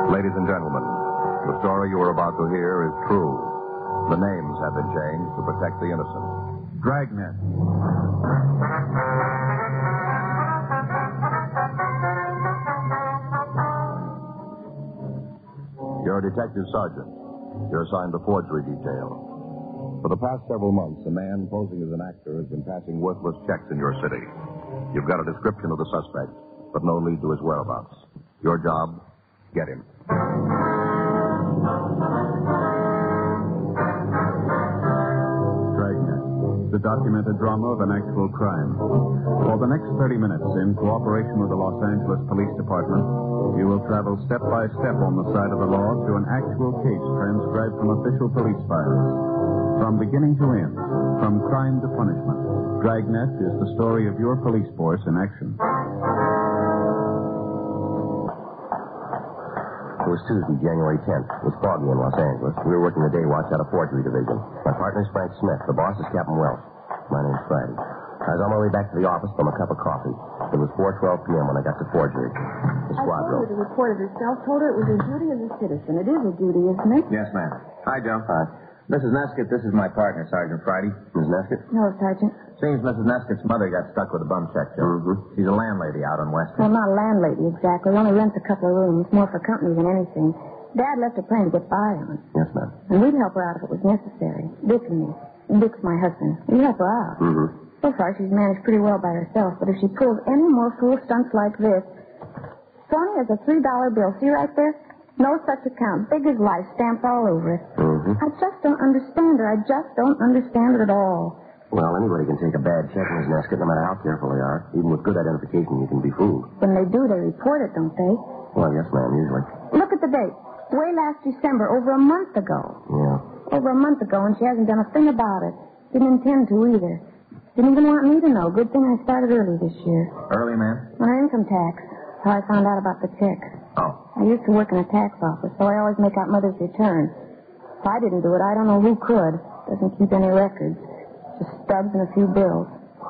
Ladies and gentlemen, the story you are about to hear is true. The names have been changed to protect the innocent. Dragnet. You're a detective sergeant. You're assigned the forgery detail. For the past several months, a man posing as an actor has been passing worthless checks in your city. You've got a description of the suspect, but no lead to his whereabouts. Your job, get him. Dragnet, the documented drama of an actual crime. For the next 30 minutes, in cooperation with the Los Angeles Police Department, you will travel step by step on the side of the law through an actual case transcribed from official police files. From beginning to end, from crime to punishment, Dragnet is the story of your police force in action. It was Tuesday, January 10th. It was foggy in Los Angeles. We were working the day watch out of Forgery Division. My partner is Frank Smith. The boss is Captain Welch. My name's Friday. I was on my way back to the office from a cup of coffee. It was 4:12 p.m. when I got to Forgery. The squad I told her the report of herself told her it was her duty as a citizen. It is a duty, isn't it? Yes, ma'am. Hi, Joe. Hi. Mrs. Nesket, this is my partner, Sergeant Friday. Ms. Nesket? No, Sergeant. Seems Mrs. Nesket's mother got stuck with a bum check, Joe. Mm-hmm. She's a landlady out on Western. Well, not a landlady, exactly. Only rents a couple of rooms, more for company than anything. Dad left her plenty to get by on. Yes, ma'am. And we'd help her out if it was necessary. Dick and me. Dick's my husband. We'd help her out. Mm-hmm. So far, she's managed pretty well by herself, but if she pulls any more fool stunts like this... Phony as a $3 bill. See right there? No such account. Big as life, stamped all over it. Mm-hmm. I just don't understand her. I just don't understand it at all. Well, anybody can take a bad check, Ms. Nesket, no matter how careful they are. Even with good identification, you can be fooled. When they do, they report it, don't they? Well, yes, ma'am, usually. Look at the date. Way last December, over a month ago. Yeah. Over a month ago, and she hasn't done a thing about it. Didn't intend to either. Didn't even want me to know. Good thing I started early this year. Early, ma'am? On her income tax. How I found out about the check. Oh. I used to work in a tax office, so I always make out Mother's return. If I didn't do it, I don't know who could. Doesn't keep any records. Just stubs and a few bills.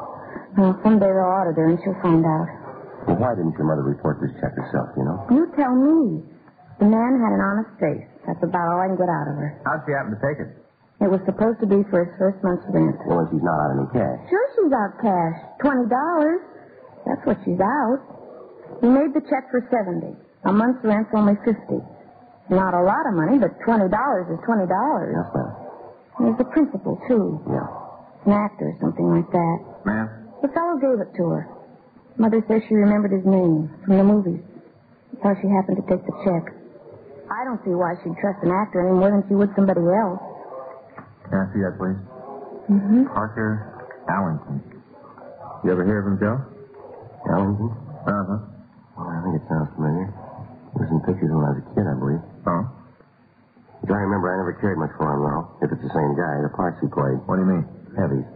Well, someday they'll audit her and she'll find out. Well, why didn't your mother report this check herself, you know? You tell me. The man had an honest face. That's about all I can get out of her. How'd she happen to take it? It was supposed to be for his first month's rent. Well, if she's not out any cash. Sure she's out cash. $20. That's what she's out. He made the check for $70. A month's rent's only $50. Not a lot of money, but $20 is $20. Yes, ma'am. There's the principal, too. Yeah. An actor or something like that. Ma'am? The fellow gave it to her. Mother says she remembered his name from the movies. That's how she happened to take the check. I don't see why she'd trust an actor any more than she would somebody else. Can I see that, please? Mm-hmm. Parker Allington. You ever hear of him, Joe? Allington? Uh-huh. Well, I think it sounds familiar. He was in pictures when I was a kid, I believe. Oh? As I remember, I never cared much for him, though. If it's the same guy, the parts he played. What do you mean? Heavy.